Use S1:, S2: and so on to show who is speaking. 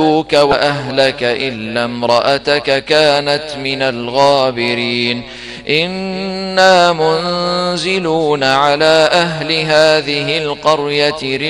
S1: وأهلك إلا امرأتك كانت من الغابرين إنا منزلون على أهل هذه القرية